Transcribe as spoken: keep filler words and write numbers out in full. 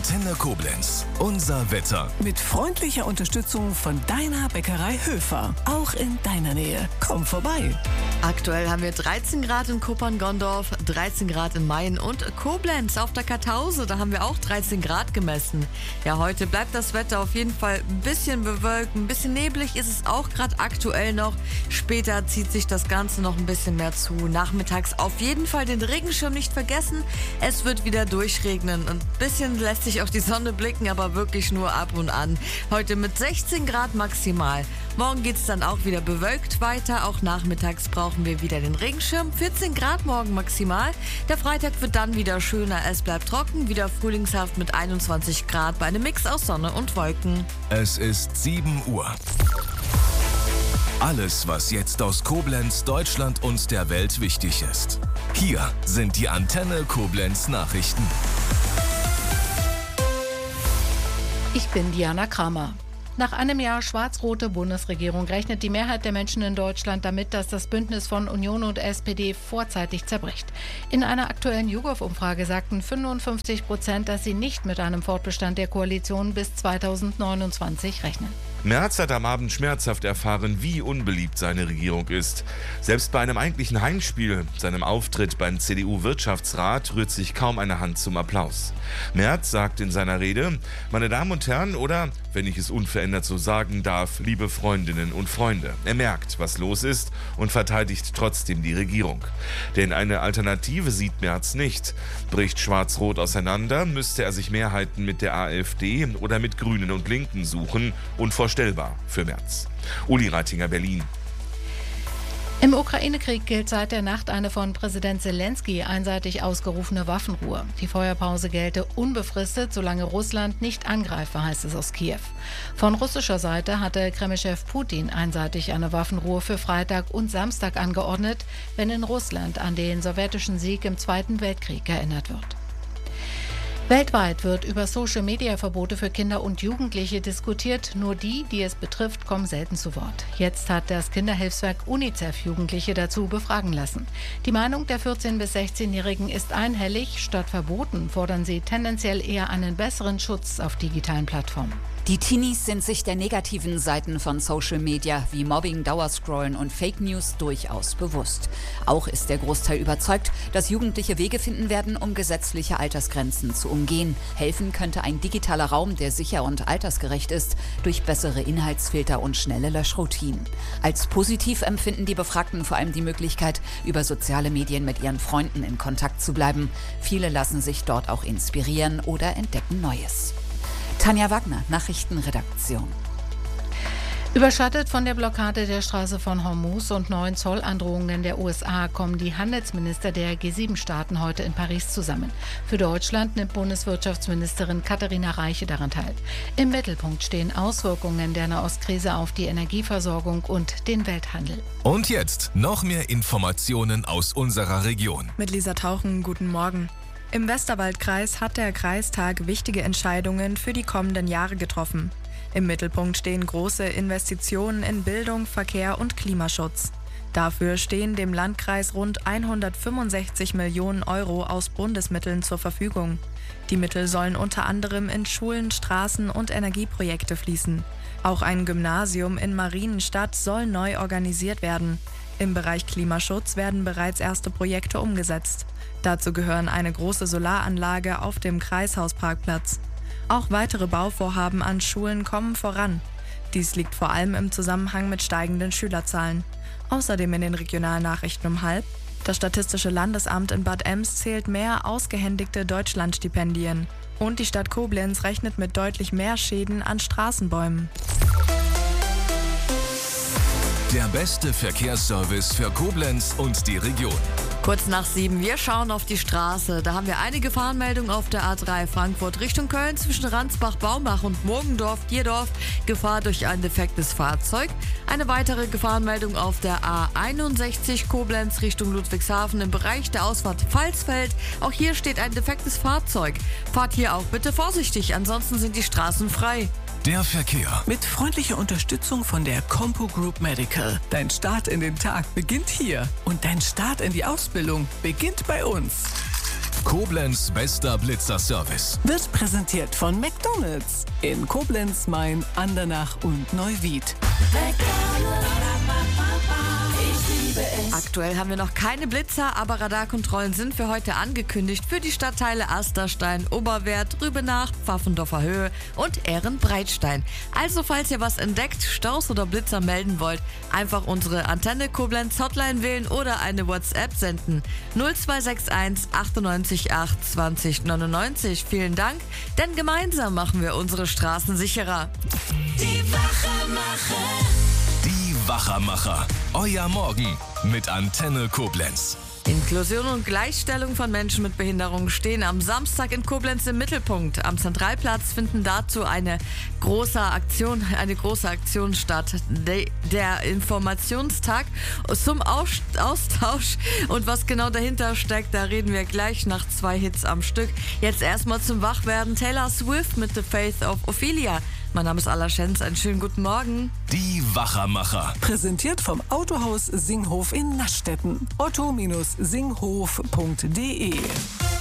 Antenne Koblenz. Unser Wetter. Mit freundlicher Unterstützung von deiner Bäckerei Höfer. Auch in deiner Nähe. Komm vorbei. Aktuell haben wir dreizehn Grad in Kuppern-Gondorf, dreizehn Grad in Mayen und Koblenz. Auf der Kartause, da haben wir auch dreizehn Grad gemessen. Ja, heute bleibt das Wetter auf jeden Fall ein bisschen bewölkt, ein bisschen neblig ist es auch gerade aktuell noch. Später zieht sich das Ganze noch ein bisschen mehr zu. Nachmittags auf jeden Fall den Regenschirm nicht vergessen. Es wird wieder durchregnen. Ein bisschen lässt sich auch die Sonne blicken, aber wirklich nur ab und an. Heute mit sechzehn Grad maximal. Morgen geht es dann auch wieder bewölkt weiter. Auch nachmittags brauchen wir wieder den Regenschirm. vierzehn Grad morgen maximal. Der Freitag wird dann wieder schöner. Es bleibt trocken, wieder frühlingshaft mit einundzwanzig Grad bei einem Mix aus Sonne und Wolken. Es ist sieben Uhr. Alles, was jetzt aus Koblenz, Deutschland und der Welt wichtig ist. Hier sind die Antenne Koblenz Nachrichten. Ich bin Diana Kramer. Nach einem Jahr schwarz-rote Bundesregierung rechnet die Mehrheit der Menschen in Deutschland damit, dass das Bündnis von Union und S P D vorzeitig zerbricht. In einer aktuellen YouGov-Umfrage sagten fünfundfünfzig Prozent, dass sie nicht mit einem Fortbestand der Koalition bis zweitausendneunundzwanzig rechnen. Merz hat am Abend schmerzhaft erfahren, wie unbeliebt seine Regierung ist. Selbst bei einem eigentlichen Heimspiel, seinem Auftritt beim C D U-Wirtschaftsrat, rührt sich kaum eine Hand zum Applaus. Merz sagt in seiner Rede: Meine Damen und Herren oder, wenn ich es unverändert so sagen darf, liebe Freundinnen und Freunde. Er merkt, was los ist und verteidigt trotzdem die Regierung. Denn eine Alternative sieht Merz nicht. Bricht Schwarz-Rot auseinander, müsste er sich Mehrheiten mit der AfD oder mit Grünen und Linken suchen. Unvorstellbar für Merz. Uli Reitinger, Berlin. Im Ukraine-Krieg gilt seit der Nacht eine von Präsident Zelensky einseitig ausgerufene Waffenruhe. Die Feuerpause gelte unbefristet, solange Russland nicht angreife, heißt es aus Kiew. Von russischer Seite hatte Kreml-Chef Putin einseitig eine Waffenruhe für Freitag und Samstag angeordnet, wenn in Russland an den sowjetischen Sieg im Zweiten Weltkrieg erinnert wird. Weltweit wird über Social-Media-Verbote für Kinder und Jugendliche diskutiert. Nur die, die es betrifft, kommen selten zu Wort. Jetzt hat das Kinderhilfswerk UNICEF Jugendliche dazu befragen lassen. Die Meinung der vierzehn- bis sechzehnjährigen ist einhellig. Statt Verboten fordern sie tendenziell eher einen besseren Schutz auf digitalen Plattformen. Die Teenies sind sich der negativen Seiten von Social Media wie Mobbing, Dauerscrollen und Fake News durchaus bewusst. Auch ist der Großteil überzeugt, dass Jugendliche Wege finden werden, um gesetzliche Altersgrenzen zu umgehen. Helfen könnte ein digitaler Raum, der sicher und altersgerecht ist, durch bessere Inhaltsfilter und schnelle Löschroutinen. Als positiv empfinden die Befragten vor allem die Möglichkeit, über soziale Medien mit ihren Freunden in Kontakt zu bleiben. Viele lassen sich dort auch inspirieren oder entdecken Neues. Tanja Wagner, Nachrichtenredaktion. Überschattet von der Blockade der Straße von Hormuz und neuen Zollandrohungen der U S A kommen die Handelsminister der G sieben Staaten heute in Paris zusammen. Für Deutschland nimmt Bundeswirtschaftsministerin Katharina Reiche daran teil. Im Mittelpunkt stehen Auswirkungen der Nahostkrise auf die Energieversorgung und den Welthandel. Und jetzt noch mehr Informationen aus unserer Region. Mit Lisa Tauchen, guten Morgen. Im Westerwaldkreis hat der Kreistag wichtige Entscheidungen für die kommenden Jahre getroffen. Im Mittelpunkt stehen große Investitionen in Bildung, Verkehr und Klimaschutz. Dafür stehen dem Landkreis rund hundertfünfundsechzig Millionen Euro aus Bundesmitteln zur Verfügung. Die Mittel sollen unter anderem in Schulen, Straßen und Energieprojekte fließen. Auch ein Gymnasium in Marienstadt soll neu organisiert werden. Im Bereich Klimaschutz werden bereits erste Projekte umgesetzt. Dazu gehören eine große Solaranlage auf dem Kreishausparkplatz. Auch weitere Bauvorhaben an Schulen kommen voran. Dies liegt vor allem im Zusammenhang mit steigenden Schülerzahlen. Außerdem in den Regionalnachrichten um halb: Das Statistische Landesamt in Bad Ems zählt mehr ausgehändigte Deutschlandstipendien. Und die Stadt Koblenz rechnet mit deutlich mehr Schäden an Straßenbäumen. Der beste Verkehrsservice für Koblenz und die Region. Kurz nach sieben, wir schauen auf die Straße. Da haben wir eine Gefahrenmeldung auf der A drei Frankfurt Richtung Köln zwischen Ransbach, Baumbach und Murgendorf-Dierdorf. Gefahr durch ein defektes Fahrzeug. Eine weitere Gefahrenmeldung auf der A einundsechzig Koblenz Richtung Ludwigshafen im Bereich der Ausfahrt Pfalzfeld. Auch hier steht ein defektes Fahrzeug. Fahrt hier auch bitte vorsichtig, ansonsten sind die Straßen frei. Der Verkehr. Mit freundlicher Unterstützung von der Compo Group Medical. Dein Start in den Tag beginnt hier und dein Start in die Ausbildung beginnt bei uns. Koblenz bester Blitzerservice. Wird präsentiert von McDonald's in Koblenz, Main, Andernach und Neuwied. Aktuell haben wir noch keine Blitzer, aber Radarkontrollen sind für heute angekündigt für die Stadtteile Asterstein, Oberwert, Rübenach, Pfaffendorfer Höhe und Ehrenbreitstein. Also falls ihr was entdeckt, Staus oder Blitzer melden wollt, einfach unsere Antenne Koblenz Hotline wählen oder eine WhatsApp senden. null zwei sechs eins achtundneunzig acht zwanzig neunundneunzig. Vielen Dank, denn gemeinsam machen wir unsere Straßen sicherer. Die Wachermacher. Die Wachermacher. Euer Morgen mit Antenne Koblenz. Inklusion und Gleichstellung von Menschen mit Behinderung stehen am Samstag in Koblenz im Mittelpunkt. Am Zentralplatz finden dazu eine große Aktion, eine große Aktion statt. De, der Informationstag zum Aus, Austausch. Und was genau dahinter steckt, da reden wir gleich nach zwei Hits am Stück. Jetzt erstmal zum Wachwerden. Taylor Swift mit The Faith of Ophelia. Mein Name ist Alla Schenz, einen schönen guten Morgen. Die Wachermacher. Präsentiert vom Autohaus Singhof in Naschstetten. otto Bindestrich singhof punkt de